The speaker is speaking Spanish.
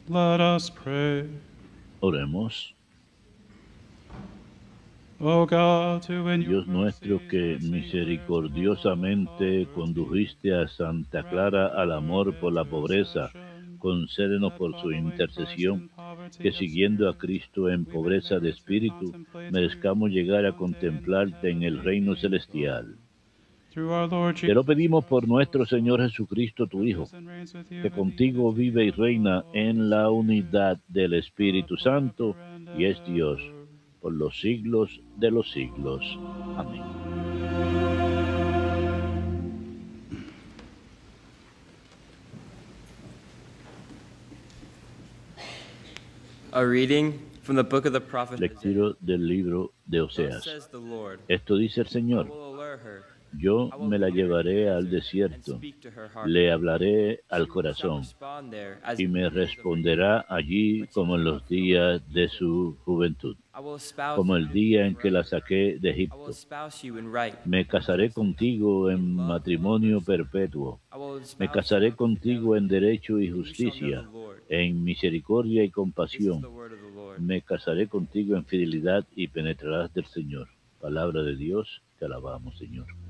Let us pray. Oremos. O God, who in your Dios nuestro, mercy que entertained prayers of the misericordiosamente poverty, condujiste a Santa grant Clara that al through her amor por la pobreza, intercession, concédenos that por su following Christ intercesión, in poverty que of siguiendo a spirit, Cristo en we may pobreza de merit to espíritu, contemplate you merezcamos llegar a one day in the contemplarte en el heavenly reino kingdom. celestial. Through our Lord Te lo Jesus pedimos por Christ, your nuestro Señor Son, Jesucristo, tu who Hijo, lives and reigns with que you in the contigo unity vive y of the reina en Holy la Spirit, unidad del God Espíritu Santo, forever and y es Dios ever. por los siglos de los siglos. Amén. A reading from the book of the prophet Hosea. Lectura del libro de Thus Oseas. says the Lord, Esto dice el I Señor: will allure her, yo I will me la lead her into the llevaré al desert and desierto, speak to her heart. le hablaré al She shall corazón, respond there as y in me the days of her youth, responderá allí when she como en came los up from the land días of de Egypt. su juventud, I will espouse como you el with me día en que la forever. saqué de I will Egipto. espouse you in right Me and casaré justice, contigo in en love and matrimonio mercy. perpetuo. I will Me espouse you casaré with contigo en fidelity, derecho y and you shall know the justicia, Lord. en misericordia y This is compasión. the word of the Lord. Me casaré contigo en fidelidad y penetrarás del Señor. Palabra de Dios, te alabamos, Señor.